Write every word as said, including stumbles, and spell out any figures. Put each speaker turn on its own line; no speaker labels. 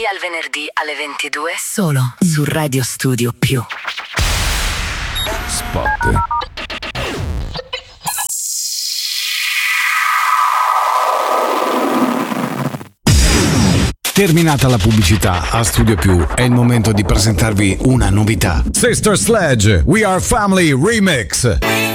lunedì al venerdì alle ventidue solo su Radio Studio Più.
Spot. Terminata la pubblicità, a Studio Più è il momento di presentarvi una novità. Sister Sledge, We Are Family Remix.